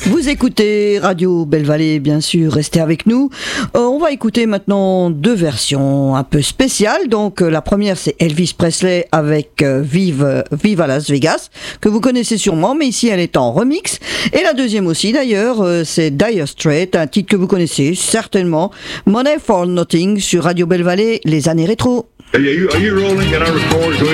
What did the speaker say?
Vous écoutez Radio Belle-Vallée, bien sûr, restez avec nous. On va écouter maintenant deux versions un peu spéciales. Donc la première, c'est Elvis Presley avec Vive à Las Vegas, que vous connaissez sûrement, mais ici elle est en remix. Et la deuxième aussi d'ailleurs, c'est Dire Straits, un titre que vous connaissez certainement, Money for Nothing sur Radio Belle-Vallée, les années rétro. Are you rolling? Can I record?